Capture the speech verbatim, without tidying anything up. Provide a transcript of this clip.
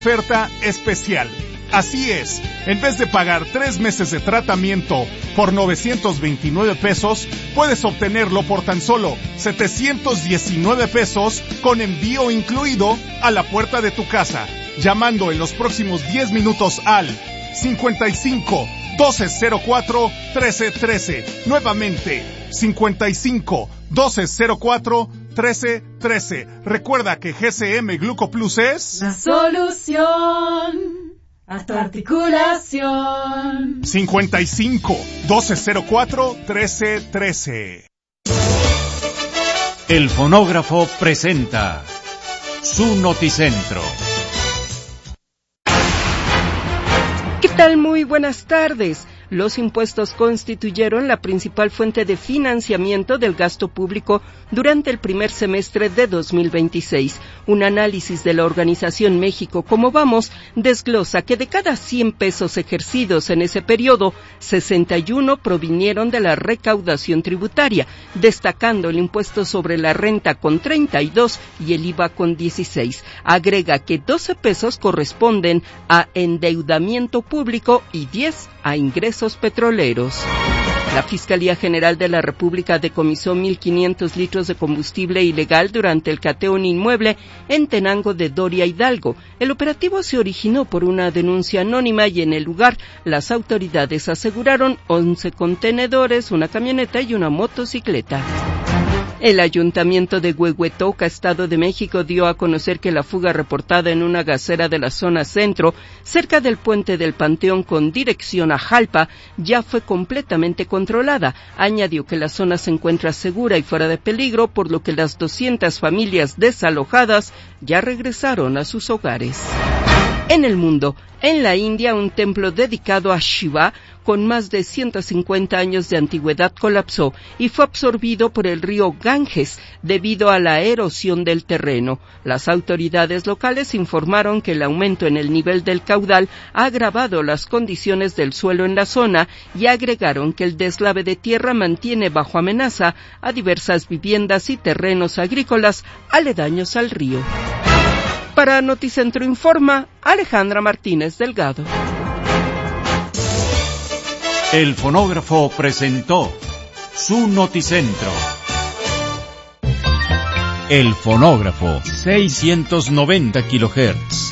Oferta especial. Así es, en vez de pagar tres meses de tratamiento por novecientos veintinueve pesos, puedes obtenerlo por tan solo setecientos diecinueve pesos con envío incluido a la puerta de tu casa, llamando en los próximos diez minutos al cincuenta y cinco, doce cero cuatro, trece trece. Nuevamente, cincuenta y cinco, doce cero cuatro, trece trece. Recuerda que G C M Glucoplus es la solución a tu articulación. cincuenta y cinco, doce cero cuatro, trece trece. El Fonógrafo presenta su Noticentro. ¿Qué tal? Muy buenas tardes. Los impuestos constituyeron la principal fuente de financiamiento del gasto público durante el primer semestre de dos mil veintiséis. Un análisis de la organización México Cómo Vamos desglosa que de cada cien pesos ejercidos en ese periodo, sesenta y uno provinieron de la recaudación tributaria, destacando el impuesto sobre la renta con treinta y dos y el I V A con dieciséis. Agrega que doce pesos corresponden a endeudamiento público y diez a ingresos petroleros. La Fiscalía General de la República decomisó mil quinientos litros de combustible ilegal durante el cateo en inmueble en Tenango de Doria, Hidalgo. El operativo se originó por una denuncia anónima y en el lugar las autoridades aseguraron once contenedores, una camioneta y una motocicleta. El Ayuntamiento de Huehuetoca, Estado de México, dio a conocer que la fuga reportada en una gasera de la zona centro, cerca del puente del Panteón con dirección a Jalpa, ya fue completamente controlada. Añadió que la zona se encuentra segura y fuera de peligro, por lo que las doscientas familias desalojadas ya regresaron a sus hogares. En el mundo, en la India, un templo dedicado a Shiva, con más de ciento cincuenta años de antigüedad, colapsó y fue absorbido por el río Ganges debido a la erosión del terreno. Las autoridades locales informaron que el aumento en el nivel del caudal ha agravado las condiciones del suelo en la zona y agregaron que el deslave de tierra mantiene bajo amenaza a diversas viviendas y terrenos agrícolas aledaños al río. Para Noticentro Informa, Alejandra Martínez Delgado. El Fonógrafo presentó su Noticentro. El Fonógrafo, seiscientos noventa kilohertz.